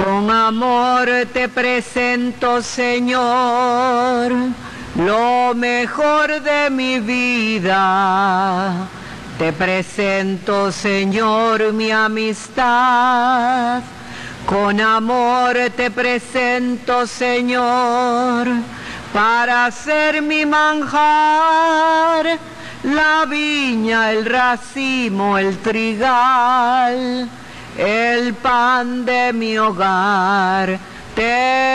Con amor te presento, Señor, lo mejor de mi vida. Te presento, Señor, mi amistad. Con amor te presento, Señor, para ser mi manjar, la viña, el racimo, el trigal, el pan de mi hogar.